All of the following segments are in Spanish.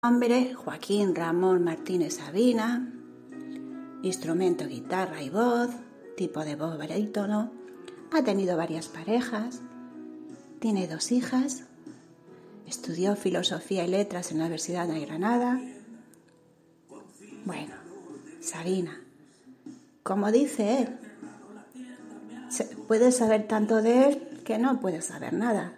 Nombre: Joaquín Ramón Martínez Sabina, instrumento guitarra y voz, tipo de voz barítono, ha tenido varias parejas, tiene 2 hijas, estudió filosofía y letras en la Universidad de Granada. Bueno, Sabina, como dice él, puedes saber tanto de él que no puedes saber nada.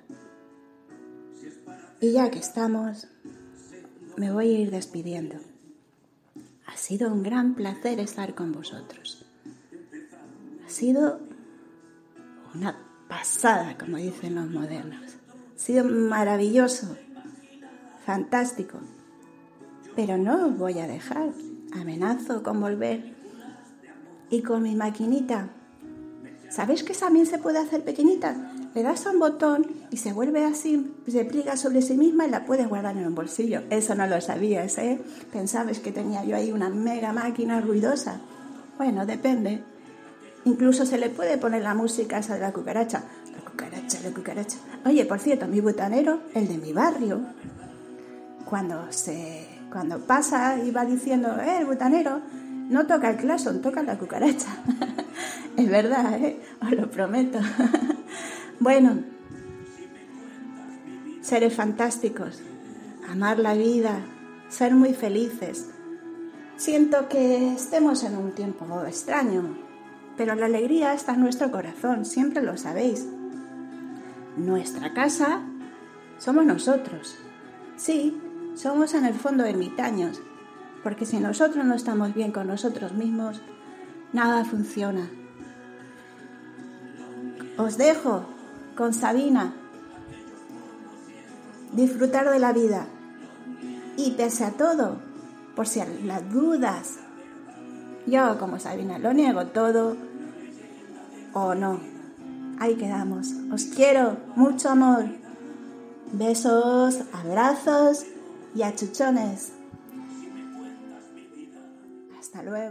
Y ya que estamos, me voy a ir despidiendo. Ha sido un gran placer estar con vosotros. Ha sido una pasada, como dicen los modernos. Ha sido maravilloso, fantástico. Pero no os voy a dejar. Amenazo con volver. Y con mi maquinita. ¿Sabéis que también se puede hacer pequeñita? Le das a un botón y se vuelve así, se pliega sobre sí misma y la puedes guardar en un bolsillo. Eso no lo sabías, ¿eh? Pensabas que tenía yo ahí una mega máquina ruidosa. Bueno, depende. Incluso se le puede poner la música esa de la cucaracha. La cucaracha, la cucaracha. Oye, por cierto, mi butanero, el de mi barrio, cuando pasa y va diciendo, el butanero, no toca el claxon, toca la cucaracha. Es verdad, os lo prometo. Bueno, seres fantásticos, amar la vida, ser muy felices. Siento que estemos en un tiempo extraño, pero la alegría está en nuestro corazón, siempre lo sabéis. Nuestra casa somos nosotros. Sí, somos en el fondo ermitaños, porque si nosotros no estamos bien con nosotros mismos, nada funciona. Os dejo con Sabina. Disfrutar de la vida. Y pese a todo, por si las dudas, yo como Sabina lo niego todo o no. Ahí quedamos. Os quiero, mucho amor. Besos, abrazos y achuchones. Hasta luego.